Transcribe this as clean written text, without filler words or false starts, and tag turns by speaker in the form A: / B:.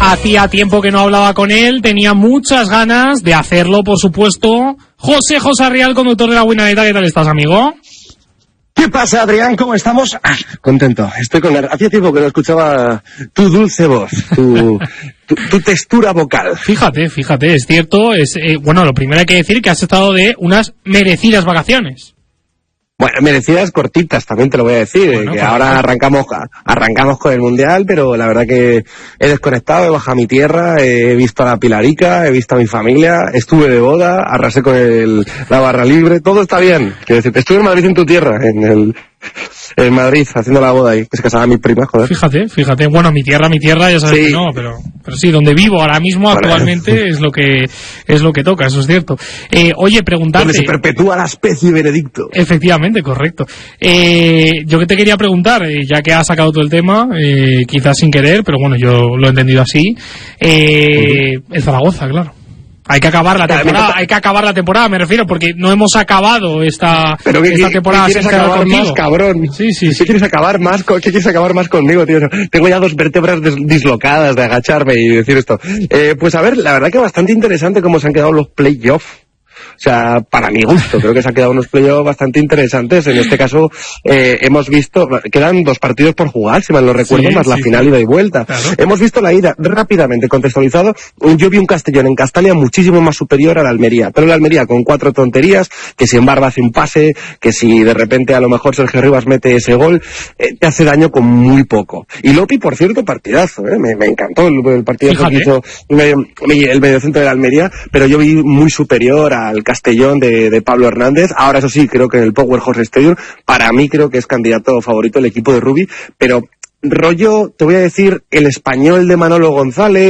A: hacía tiempo que no hablaba con él, tenía muchas ganas de hacerlo, por supuesto. José Rial, conductor de La Buenaveta, ¿qué tal estás, amigo?
B: ¿Qué pasa, Adrián? ¿Cómo estamos? Contento. Estoy con hacía tiempo que no escuchaba tu dulce voz, tu textura vocal.
A: Fíjate, es cierto. Bueno, lo primero hay que decir que has estado de unas merecidas vacaciones.
B: Bueno, merecidas cortitas, también te lo voy a decir, bueno, que ahora arrancamos con el Mundial, pero la verdad que he desconectado, he bajado a mi tierra, he visto a la Pilarica, he visto a mi familia, estuve de boda, arrasé con la barra libre, todo está bien. Quiero decir, estuve en Madrid, en tu tierra, en Madrid, haciendo la boda ahí, que se casaba mi prima, joder.
A: Fíjate, bueno, mi tierra, ya sabes, sí. Que no, pero sí, donde vivo ahora mismo, actualmente, es lo que toca, eso es cierto. Oye, preguntarte...
B: Donde se perpetúa la especie, Benedicto.
A: Efectivamente, correcto. Yo que te quería preguntar, ya que has sacado todo el tema, quizás sin querer, pero bueno, yo lo he entendido así, el Zaragoza, claro. Hay que acabar la temporada, me refiero, porque no hemos acabado esta temporada.
B: ¿Qué quieres acabar más, cabrón?
A: Sí.
B: ¿Qué quieres acabar más conmigo, tío? Tengo ya 2 vértebras dislocadas de agacharme y decir esto. Pues a ver, la verdad que bastante interesante cómo se han quedado los playoffs. O sea, para mi gusto, creo que se han quedado unos playoffs bastante interesantes. En este caso, hemos visto, quedan 2 partidos por jugar, si mal no recuerdo, más la final ida y vuelta. Claro. Hemos visto la ida, rápidamente contextualizado. Yo vi un Castellón en Castalia muchísimo más superior a la Almería, pero la Almería con 4 tonterías, que si Embarba hace un pase, que si de repente a lo mejor Sergio Rivas mete ese gol, te hace daño con muy poco. Y Lopi, por cierto, partidazo, me encantó el partidazo que hizo el mediocentro de la Almería, pero yo vi muy superior al Castellón de Pablo Hernández. Ahora, eso sí, creo que en el Powerhouse Stadium, para mí creo que es candidato favorito el equipo de Rubi, pero rollo, te voy a decir, el Español de Manolo González,